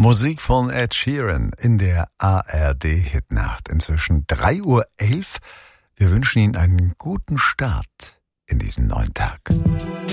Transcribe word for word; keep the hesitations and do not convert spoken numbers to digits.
Musik von Ed Sheeran in der A R D-Hitnacht. Inzwischen drei Uhr elf. Wir wünschen Ihnen einen guten Start in diesen neuen Tag.